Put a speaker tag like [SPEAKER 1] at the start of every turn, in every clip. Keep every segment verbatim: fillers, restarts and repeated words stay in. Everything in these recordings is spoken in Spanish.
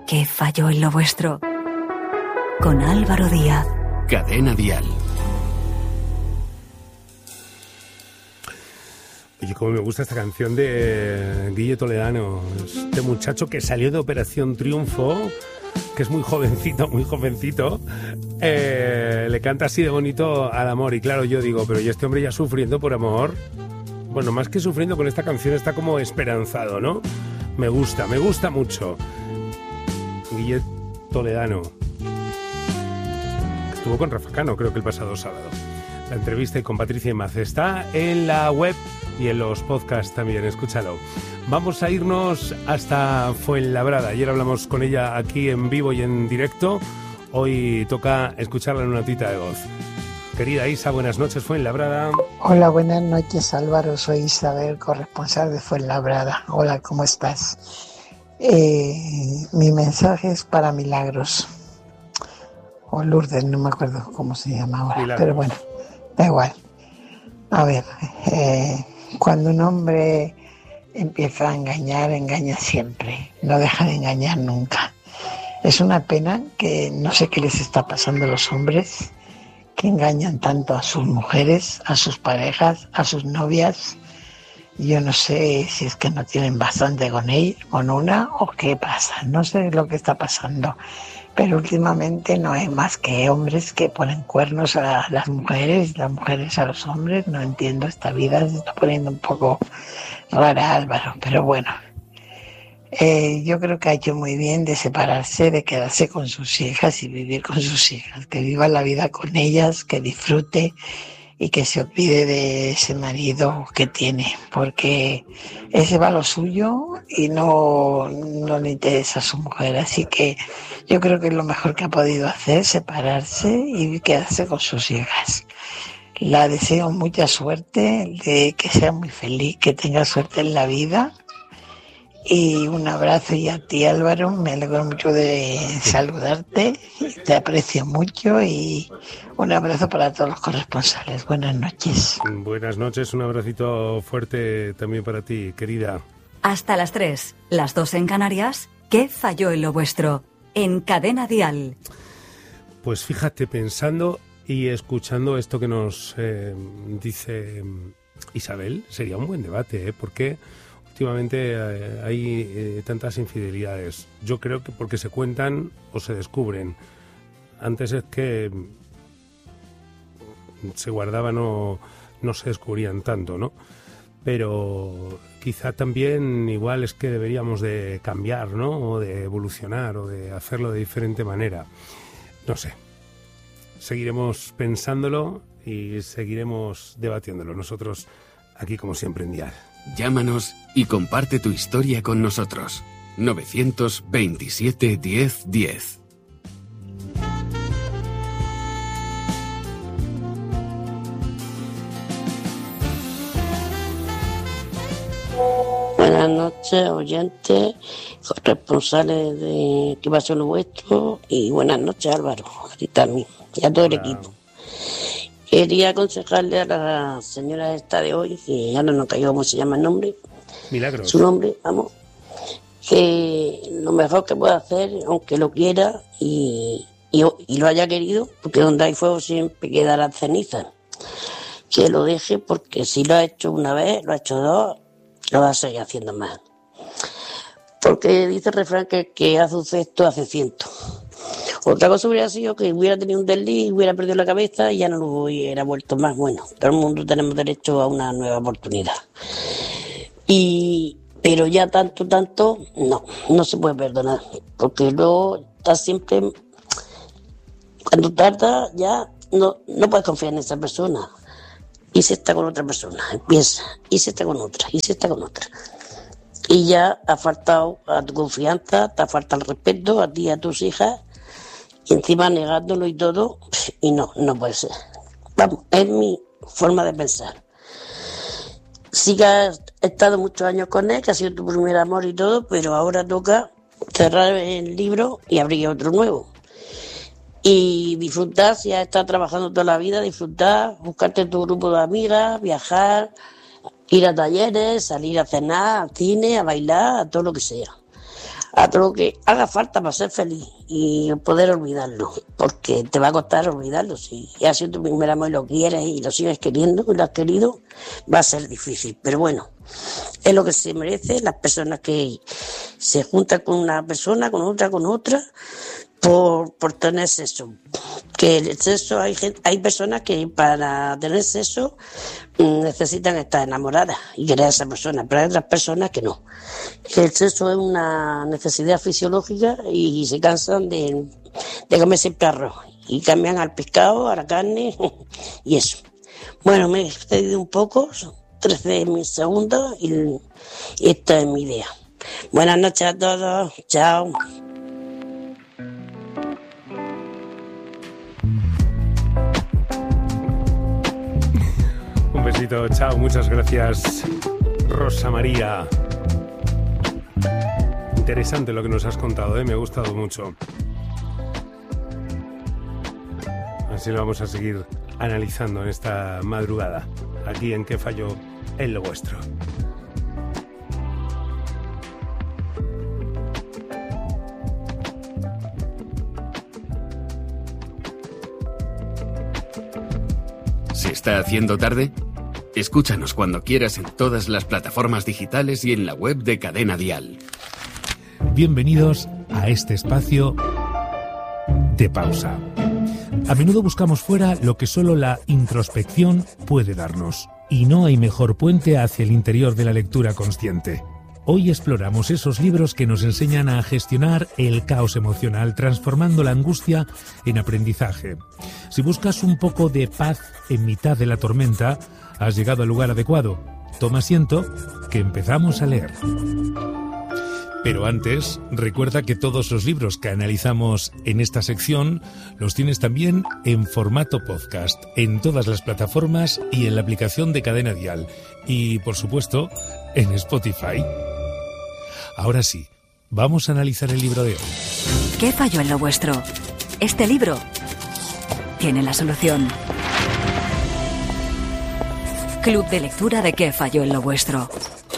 [SPEAKER 1] ¿Qué falló en lo vuestro? Con Álvaro Díaz.
[SPEAKER 2] Cadena Dial.
[SPEAKER 3] Oye, cómo me gusta esta canción de Guille Toledano. Este muchacho que salió de Operación Triunfo, que es muy jovencito, muy jovencito, eh, le canta así de bonito al amor. Y claro, yo digo, pero ¿y este hombre ya sufriendo por amor? Bueno, más que sufriendo con esta canción está como esperanzado, ¿no? Me gusta, me gusta mucho. Guille Toledano. Estuvo con Rafa Cano, creo que el pasado sábado. La entrevista y con Patricia Imaz está en la web y en los podcasts también, escúchalo. Vamos a irnos hasta Fuenlabrada. Ayer hablamos con ella aquí en vivo y en directo. Hoy toca escucharla en una notita de voz. Querida Isa, buenas noches, Fuenlabrada.
[SPEAKER 4] Hola, buenas noches, Álvaro. Soy Isabel, corresponsal de Fuenlabrada. Hola, ¿cómo estás? Eh, mi mensaje es para Milagros. O Lourdes, no me acuerdo cómo se llama ahora. Milagros. Pero bueno, da igual. A ver, eh, cuando un hombre empieza a engañar, engaña siempre. No deja de engañar nunca. Es una pena que no sé qué les está pasando a los hombres que engañan tanto a sus mujeres, a sus parejas, a sus novias. Yo no sé si es que no tienen bastante con ella, con una, o qué pasa. No sé lo que está pasando. Pero últimamente no hay más que hombres que ponen cuernos a las mujeres, las mujeres a los hombres. No entiendo, esta vida se está poniendo un poco rara, Álvaro. Pero bueno, eh, yo creo que ha hecho muy bien de separarse, de quedarse con sus hijas y vivir con sus hijas. Que viva la vida con ellas, que disfrute y que se olvide de ese marido que tiene, porque ese va a lo suyo y no, no le interesa a su mujer. Así que yo creo que es lo mejor que ha podido hacer, separarse y quedarse con sus hijas. La deseo mucha suerte, de que sea muy feliz, que tenga suerte en la vida. Y un abrazo, y a ti, Álvaro, me alegro mucho de saludarte, te aprecio mucho, y un abrazo para todos los corresponsales. Buenas noches.
[SPEAKER 3] Buenas noches, un abracito fuerte también para ti, querida.
[SPEAKER 1] Hasta las tres, las dos en Canarias. ¿Qué falló en lo vuestro? En Cadena Dial.
[SPEAKER 3] Pues fíjate, pensando y escuchando esto que nos eh, dice Isabel, sería un buen debate, ¿eh? Porque últimamente eh, hay eh, tantas infidelidades. Yo creo que porque se cuentan o se descubren. Antes es que se guardaban o no se descubrían tanto, ¿no? Pero quizá también igual es que deberíamos de cambiar, ¿no? O de evolucionar o de hacerlo de diferente manera. No sé. Seguiremos pensándolo y seguiremos debatiéndolo. Nosotros aquí, como siempre, en Dial.
[SPEAKER 2] Llámanos y comparte tu historia con nosotros. novecientos veintisiete diez diez.
[SPEAKER 5] Buenas noches, oyentes, corresponsales de ¿Qué pasó lo vuestro? Y buenas noches, Álvaro, a ti también, y a todo el equipo. Quería aconsejarle a la señora esta de hoy, que ya no nos cayó cómo se llama el nombre.
[SPEAKER 3] Milagros.
[SPEAKER 5] Su nombre, vamos. Que lo mejor que puede hacer, aunque lo quiera y, y, y lo haya querido, porque donde hay fuego siempre quedarán cenizas. Que lo deje, porque si lo ha hecho una vez, lo ha hecho dos, lo va a seguir haciendo más. Porque dice el refrán que, que hace un cesto, hace ciento. Otra cosa hubiera sido que hubiera tenido un desliz, hubiera perdido la cabeza y ya no lo hubiera vuelto más. Bueno, todo el mundo tenemos derecho a una nueva oportunidad. Y pero ya tanto, tanto, no, no se puede perdonar. Porque luego está siempre, cuando tarda ya no, no puedes confiar en esa persona. Y si está con otra persona, empieza, y si está con otra, y si está con otra. Y ya ha faltado a tu confianza, te ha faltado el respeto a ti y a tus hijas, y encima negándolo y todo, y no, no puede ser. Vamos, es mi forma de pensar. Sí que has estado muchos años con él, que ha sido tu primer amor y todo, pero ahora toca cerrar el libro y abrir otro nuevo. Y disfrutar, si has estado trabajando toda la vida, disfrutar, buscarte tu grupo de amigas, viajar, ir a talleres, salir a cenar, al cine, a bailar, a todo lo que sea. a todo lo que haga falta para ser feliz y poder olvidarlo, porque te va a costar olvidarlo. Si ha sido tu primer amor y lo quieres y lo sigues queriendo y lo has querido, va a ser difícil, pero bueno, es lo que se merece las personas que se juntan con una persona, con otra, con otra, por, por tener sexo. Que el sexo, hay gente, hay personas que para tener sexo necesitan estar enamoradas y querer a esa persona, pero hay otras personas que no. Que el sexo es una necesidad fisiológica y se cansan de, de comer siempre arroz y cambian al pescado, a la carne y eso. Bueno, me he excedido un poco, trece segundos y, y esta es mi idea. Buenas noches a todos, chao.
[SPEAKER 3] Un besito, chao, muchas gracias, Rosa María. Interesante lo que nos has contado, ¿eh? Me ha gustado mucho. Así lo vamos a seguir analizando en esta madrugada, aquí en ¿Qué falló en lo vuestro?
[SPEAKER 2] ¿Se está haciendo tarde? Escúchanos cuando quieras en todas las plataformas digitales y en la web de Cadena Dial.
[SPEAKER 6] Bienvenidos a este espacio de pausa. A menudo buscamos fuera lo que solo la introspección puede darnos, y no hay mejor puente hacia el interior de la lectura consciente. Hoy exploramos esos libros que nos enseñan a gestionar el caos emocional, transformando la angustia en aprendizaje. Si buscas un poco de paz en mitad de la tormenta, has llegado al lugar adecuado. Toma asiento, que empezamos a leer. Pero antes, recuerda que todos los libros que analizamos en esta sección los tienes también en formato podcast, en todas las plataformas y en la aplicación de Cadena Dial. Y, por supuesto, en Spotify. Ahora sí, vamos a analizar el libro de hoy.
[SPEAKER 1] ¿Qué falló en lo vuestro? Este libro tiene la solución. Club de lectura de ¿Qué falló en lo vuestro?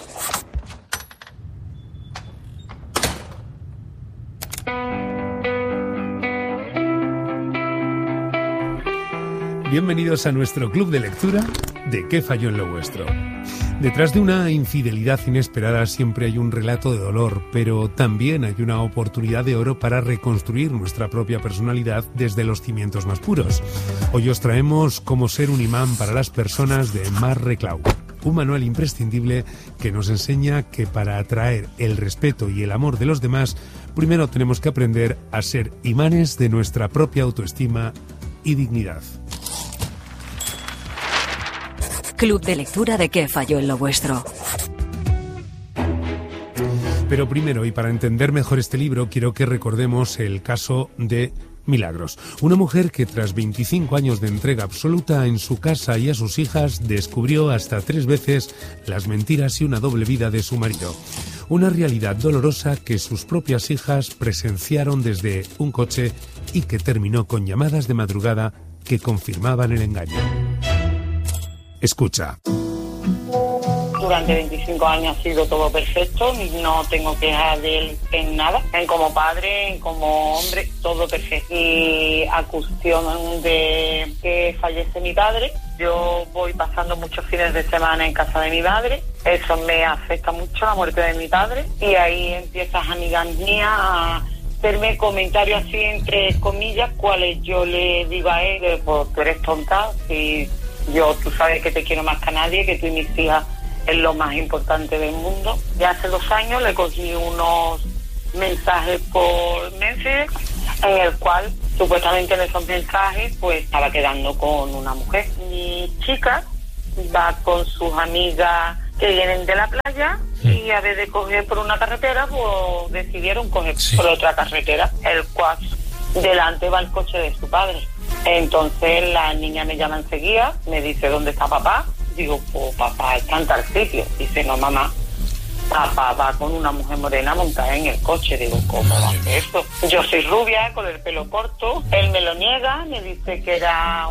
[SPEAKER 3] Bienvenidos a nuestro club de lectura de ¿Qué falló en lo vuestro? Detrás de una infidelidad inesperada siempre hay un relato de dolor, pero también hay una oportunidad de oro para reconstruir nuestra propia personalidad desde los cimientos más puros. Hoy os traemos Cómo ser un imán para las personas de Marc Reclau, un manual imprescindible que nos enseña que para atraer el respeto y el amor de los demás, primero tenemos que aprender a ser imanes de nuestra propia autoestima y dignidad.
[SPEAKER 1] Club de lectura de ¿Qué falló en lo vuestro?
[SPEAKER 3] Pero primero, y para entender mejor este libro, quiero que recordemos el caso de Milagros, una mujer que tras veinticinco años de entrega absoluta en su casa y a sus hijas, descubrió hasta tres veces las mentiras y una doble vida de su marido. Una realidad dolorosa que sus propias hijas presenciaron desde un coche y que terminó con llamadas de madrugada que confirmaban el engaño. Escucha.
[SPEAKER 7] Durante veinticinco años ha sido todo perfecto, no tengo quejas de él en nada, en como padre, en como hombre, todo perfecto. Y a cuestión de que fallece mi padre, yo voy pasando muchos fines de semana en casa de mi padre, eso me afecta mucho, la muerte de mi padre, y ahí empiezas amigas mías a hacerme comentarios así entre comillas, cuales yo le digo a él, pues tú eres tonta, si yo, tú sabes que te quiero más que a nadie, que tú y mis hijas es lo más importante del mundo. Ya hace dos años le cogí unos mensajes por Messenger en el cual supuestamente en esos mensajes pues estaba quedando con una mujer. Mi chica va con sus amigas que vienen de la playa y a vez de coger por una carretera pues decidieron coger sí. por otra carretera, el cual delante va el coche de su padre. Entonces la niña me llama enseguida, me dice ¿dónde está papá? Digo, pues papá está en tal sitio. Dice, no mamá, papá va con una mujer morena montada en el coche. Digo, ¿cómo va a ser eso? Yo soy rubia, con el pelo corto, él me lo niega, me dice que era un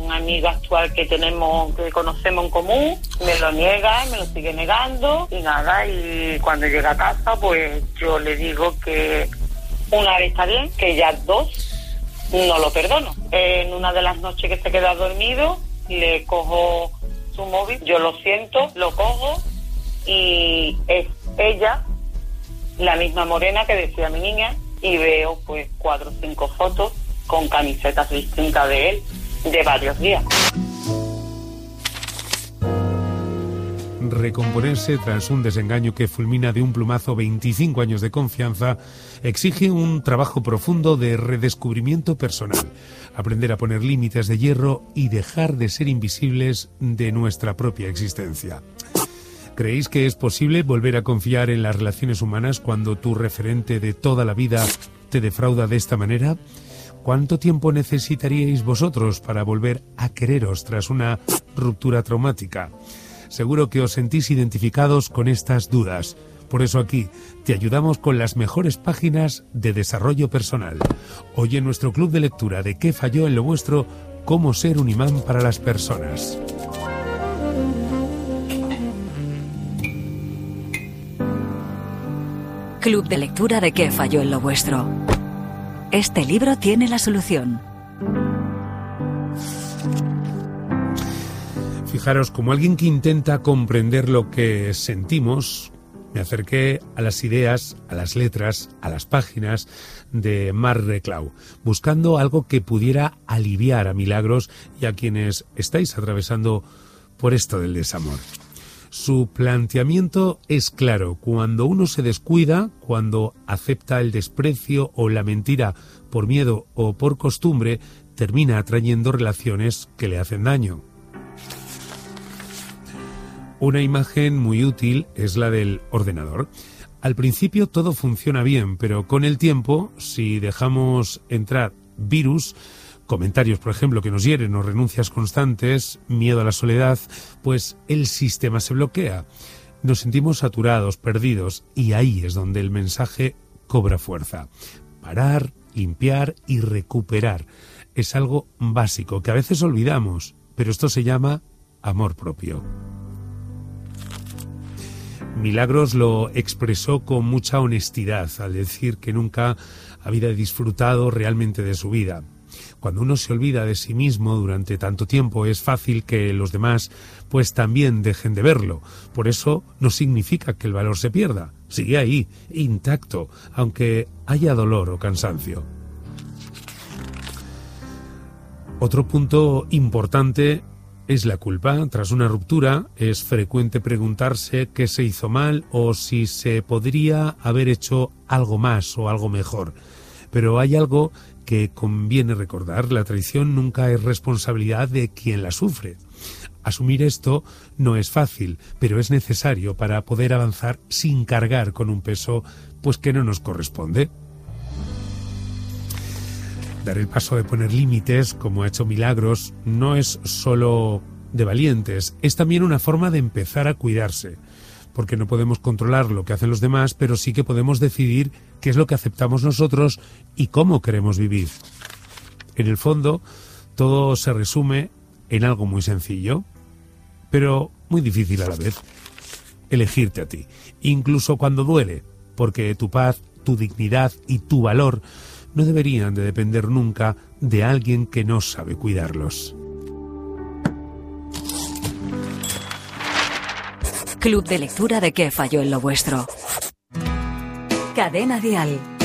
[SPEAKER 7] un amigo actual que tenemos, que conocemos en común, me lo niega, me lo sigue negando y nada, y cuando llega a casa pues yo le digo que una vez está bien, que ya dos no lo perdono. En una de las noches que se queda dormido, le cojo su móvil, yo lo siento, lo cojo y es ella, la misma morena que decía mi niña, y veo pues cuatro o cinco fotos con camisetas distintas de él de varios días.
[SPEAKER 6] Recomponerse tras un desengaño que fulmina de un plumazo veinticinco años de confianza exige un trabajo profundo de redescubrimiento personal, aprender a poner límites de hierro y dejar de ser invisibles de nuestra propia existencia. ¿Creéis que es posible volver a confiar en las relaciones humanas cuando tu referente de toda la vida te defrauda de esta manera? ¿Cuánto tiempo necesitaríais vosotros para volver a quereros tras una ruptura traumática? Seguro que os sentís identificados con estas dudas. Por eso aquí te ayudamos con las mejores páginas de desarrollo personal. Hoy en nuestro club de lectura de ¿Qué falló en lo vuestro? Cómo ser un imán para las personas.
[SPEAKER 1] Club de lectura de ¿Qué falló en lo vuestro? Este libro tiene la solución.
[SPEAKER 6] Fijaros, como alguien que intenta comprender lo que sentimos, me acerqué a las ideas, a las letras, a las páginas de Marc Reclau, buscando algo que pudiera aliviar a Milagros y a quienes estáis atravesando por esto del desamor. Su planteamiento es claro: cuando uno se descuida, cuando acepta el desprecio o la mentira por miedo o por costumbre, termina atrayendo relaciones que le hacen daño. Una imagen muy útil es la del ordenador. Al principio todo funciona bien, pero con el tiempo, si dejamos entrar virus, comentarios, por ejemplo, que nos hieren o renuncias constantes, miedo a la soledad, pues el sistema se bloquea. Nos sentimos saturados, perdidos, y ahí es donde el mensaje cobra fuerza. Parar, limpiar y recuperar es algo básico que a veces olvidamos, pero esto se llama amor propio. Milagros lo expresó con mucha honestidad al decir que nunca había disfrutado realmente de su vida. Cuando uno se olvida de sí mismo durante tanto tiempo, es fácil que los demás pues también dejen de verlo. Por eso no significa que el valor se pierda. Sigue ahí, intacto, aunque haya dolor o cansancio. Otro punto importante es la culpa. Tras una ruptura es frecuente preguntarse qué se hizo mal o si se podría haber hecho algo más o algo mejor. Pero hay algo que conviene recordar: la traición nunca es responsabilidad de quien la sufre. Asumir esto no es fácil, pero es necesario para poder avanzar sin cargar con un peso pues que no nos corresponde. Dar el paso de poner límites, como ha hecho Milagros, no es solo de valientes, es también una forma de empezar a cuidarse, porque no podemos controlar lo que hacen los demás, pero sí que podemos decidir qué es lo que aceptamos nosotros y cómo queremos vivir. En el fondo, todo se resume en algo muy sencillo, pero muy difícil a la vez: elegirte a ti, incluso cuando duele, porque tu paz, tu dignidad y tu valor no deberían de depender nunca de alguien que no sabe cuidarlos.
[SPEAKER 1] Club de lectura de ¿Qué falló en lo vuestro? Cadena Dial.